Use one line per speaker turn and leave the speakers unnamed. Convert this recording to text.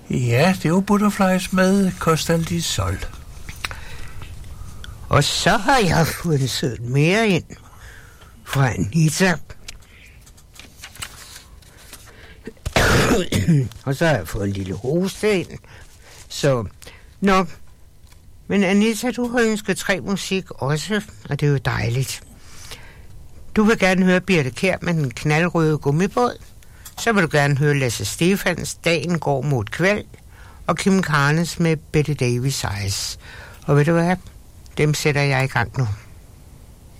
Ja, det var Butterflies med Constant Sol.
Og så har jeg fået sødt mere ind fra Anita. Og så har jeg fået en lille hoste ind. Så, nå. Men Anita, du har ønsket 3 musik også, og det er jo dejligt. Du vil gerne høre Birthe Kjær med den knaldrøde gummibåd. Så vil du gerne høre Lasse Stefans Dagen går mod kvæld. Og Kim Carnes med Betty Davis Eyes. Og ved du hvad? Dem sætter jeg i gang nu.